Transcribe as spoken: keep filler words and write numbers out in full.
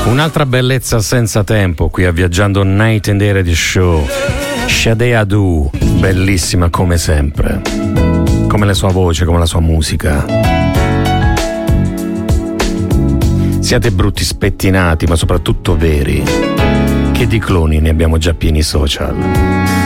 Un'altra bellezza senza tempo qui a Viaggiando Night and Day Radio Show. Sade Adu, bellissima come sempre, come la sua voce, come la sua musica. Siate brutti spettinati, ma soprattutto veri, che di cloni ne abbiamo già pieni i social.